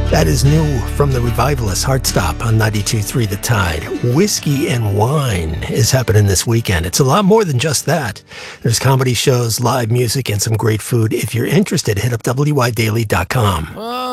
That is new from the Revivalist, Heartstop on 92.3 The Tide. Whiskey and wine is happening this weekend. It's a lot more than just that. There's comedy shows, live music, and some great food. If you're interested, hit up WYDaily.com.